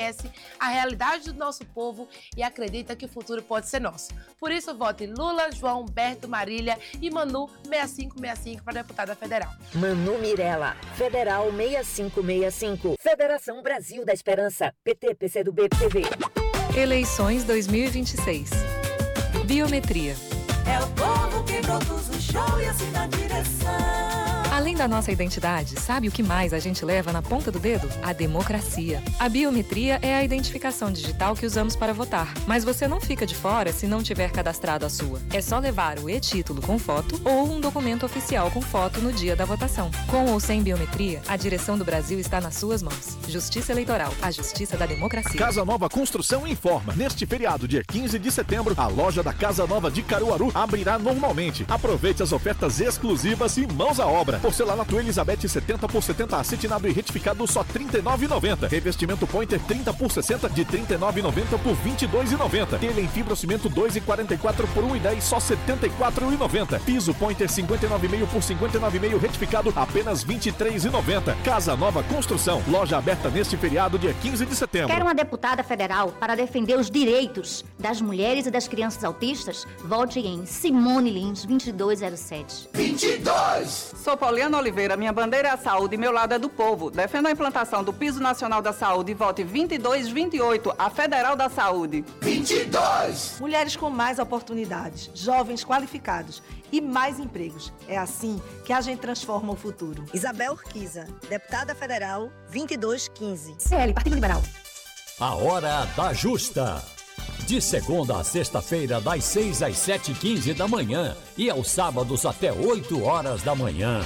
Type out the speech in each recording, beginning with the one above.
conhece a realidade do nosso povo e acredita que o futuro pode ser nosso. Por isso, vote Lula, João, Humberto, Marília e Manu 6565 para deputada federal. Manu Mirella, Federal 6565. Federação Brasil da Esperança. PT, PCdoB, PV. Eleições 2026. Biometria. É o povo que produz o show e assim dá direção. Além da nossa identidade, sabe o que mais a gente leva na ponta do dedo? A democracia. A biometria é a identificação digital que usamos para votar. Mas você não fica de fora se não tiver cadastrado a sua. É só levar o e-título com foto ou um documento oficial com foto no dia da votação. Com ou sem biometria, a direção do Brasil está nas suas mãos. Justiça Eleitoral, a justiça da democracia. Casa Nova Construção informa. Neste feriado, dia 15 de setembro, a loja da Casa Nova de Caruaru abrirá normalmente. Aproveite as ofertas exclusivas e mãos à obra. Porcelanato Elizabeth 70 por 70 acetinado e retificado só R$ 39,90. Revestimento Pointer 30 por 60 de R$ 39,90 por R$ 22,90. Telha em fibrocimento 2,44 por R$ 1,10 só R$ 74,90. Piso Pointer 59,5 por R$ 59,5 retificado apenas R$ 23,90. Casa Nova Construção. Loja aberta neste feriado dia 15 de setembro. Quer uma deputada federal para defender os direitos das mulheres e das crianças autistas? Vote em Simone Lins 2207. 22! Sou Pauliana Oliveira, minha bandeira é a saúde e meu lado é do povo. Defendo a implantação do Piso Nacional da Saúde e vote 2228, a Federal da Saúde. 22! Mulheres com mais oportunidades, jovens qualificados e mais empregos. É assim que a gente transforma o futuro. Isabel Urquiza, deputada federal 2215. CL, Partido Liberal. A Hora da Justa. De segunda a sexta-feira, das 6 às 7h15 da manhã e aos sábados até 8 horas da manhã.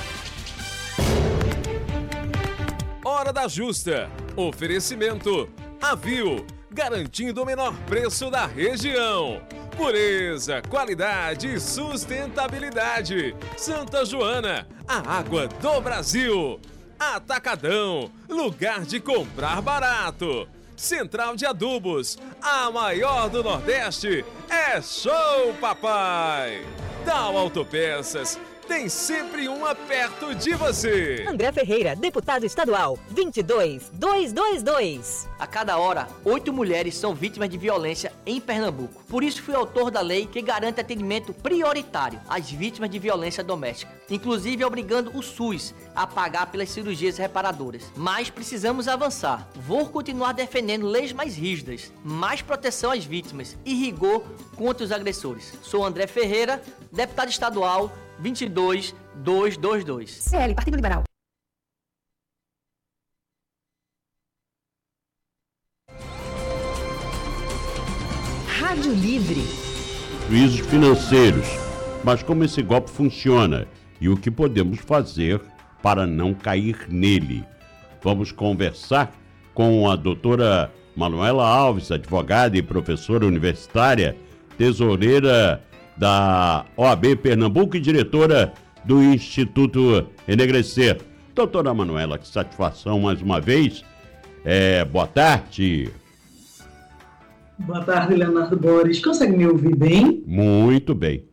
Hora da Justa. Oferecimento Avil, garantindo o menor preço da região. Pureza, qualidade e sustentabilidade. Santa Joana, a água do Brasil. Atacadão, lugar de comprar barato. Central de Adubos, a maior do Nordeste, é Show Papai! Tal Autopeças, tem sempre uma perto de você. André Ferreira, deputado estadual, 22222. A cada hora, 8 mulheres são vítimas de violência em Pernambuco. Por isso fui autor da lei que garante atendimento prioritário às vítimas de violência doméstica, inclusive obrigando o SUS a pagar pelas cirurgias reparadoras. Mas precisamos avançar. Vou continuar defendendo leis mais rígidas, mais proteção às vítimas e rigor contra os agressores. Sou André Ferreira, deputado estadual, 22222. CL, Partido Liberal. Rádio Livre. Juízos financeiros. Mas como esse golpe funciona e o que podemos fazer para não cair nele? Vamos conversar com a doutora Manuela Alves, advogada e professora universitária, tesoureira da OAB Pernambuco e diretora do Instituto Enegrecer. Doutora Manuela, que satisfação mais uma vez. Boa tarde. Boa tarde, Leonardo Boris. Consegue me ouvir bem? Muito bem.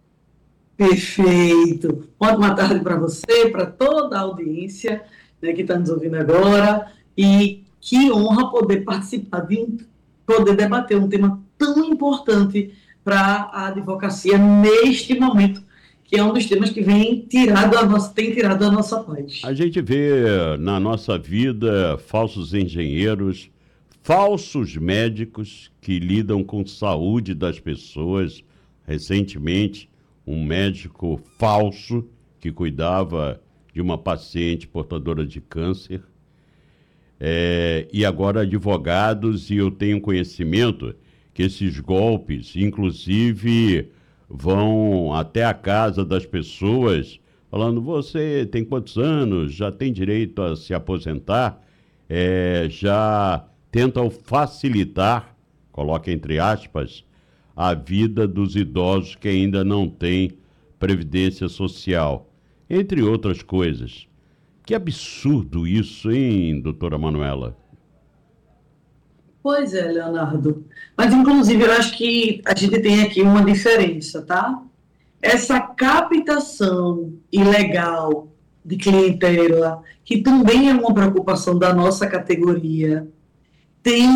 Perfeito. Ótima tarde para você, para toda a audiência, né, que está nos ouvindo agora. E que honra poder participar poder debater um tema tão importante para a advocacia neste momento, que é um dos temas que tem tirado a nossa paz. A gente vê na nossa vida falsos engenheiros, falsos médicos que lidam com saúde das pessoas. Recentemente, um médico falso que cuidava de uma paciente portadora de câncer. E agora advogados, e eu tenho conhecimento que esses golpes, inclusive, vão até a casa das pessoas, falando, você tem quantos anos, já tem direito a se aposentar, já tentam facilitar, coloca entre aspas, a vida dos idosos que ainda não têm previdência social, entre outras coisas. Que absurdo isso, hein, doutora Manuela? Pois é, Leonardo. Mas, inclusive, eu acho que a gente tem aqui uma diferença, tá? Essa captação ilegal de clientela, que também é uma preocupação da nossa categoria, tem